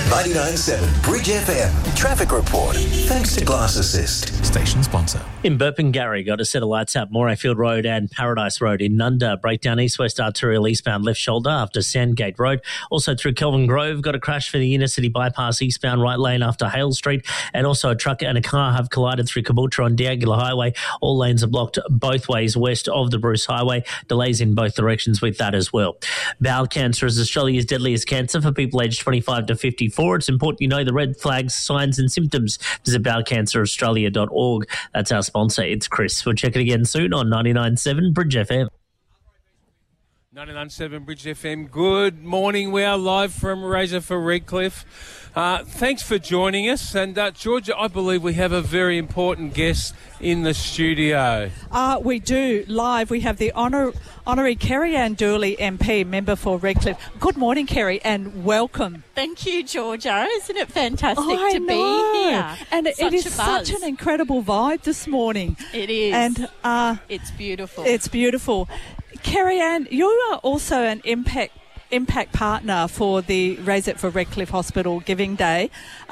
99.7 Bridge FM. Traffic report. Thanks to Glass Assist. Station sponsor. In Burpengary, got a set of lights up Morayfield Road and Paradise Road. In Nunda, breakdown east-west arterial eastbound left shoulder after Sandgate Road. Also through Kelvin Grove, got a crash for the inner city bypass eastbound right lane after Hale Street. And also a truck and a car have collided through Caboolture on Diagonal Highway. All lanes are blocked both ways west of the Bruce Highway. Delays in both directions with that as well. Bowel cancer is Australia's deadliest cancer for people aged 25 to 54. It's important you know the red flags, signs and symptoms. Visit bowelcanceraustralia.org. That's our sponsor. It's Chris. We'll check it again soon on 99.7 Bridge FM. 99.7 Bridge FM. Good morning. We are live from Razor for Redcliffe. Thanks for joining us. And Georgia, I believe we have a very important guest in the studio. We do. Live, we have the Honorary Kerry-Ann Dooley MP, member for Redcliffe. Good morning, Kerry, and welcome. Thank you, Georgia. Isn't it fantastic to be here? And it is such an incredible vibe this morning. It is. And it's beautiful. It's beautiful. Kerry-Ann, you are also an impact partner for the Raise It for Redcliffe Hospital Giving Day.